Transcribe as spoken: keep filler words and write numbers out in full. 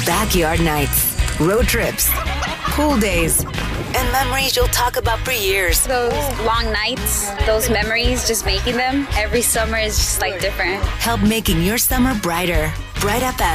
Backyard nights, road trips, pool days, and memories you'll talk about for years. Those long nights, those memories, just making them every summer is just like different. Help making your summer brighter. Bright F M.